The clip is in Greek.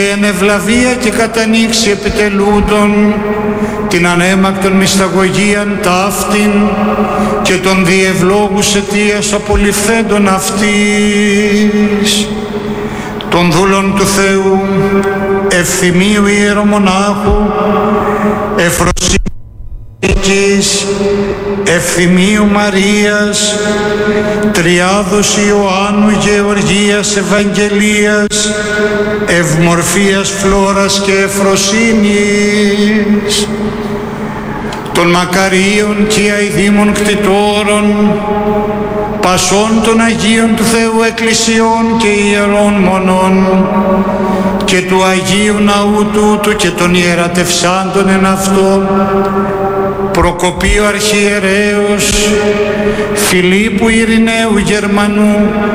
εν ευλαβία και κατανοίξει επιτελούντων την ανέμακτον μυσταγωγίαν ταύτην και των διευλόγους αιτίας απολυφθέντων αυτής, των δούλων του Θεού, Ευθυμίου Ιερομονάχου, Εφροσύνης, Ευθυμίου Μαρίας, Τριάδος Ιωάννου Γεωργίας Ευαγγελίας, Ευμορφίας Φλόρας και Εφροσύνης, των Μακαρίων και Αηδήμων κτητόρων, πασών των Αγίων του Θεού Εκκλησιών και Ιερών Μονών και του Αγίου Ναού τούτου και των ιερατευσάντων εν αυτό, Προκοπίου Αρχιερέως, Φιλίππου Ειρηναίου Γερμανού,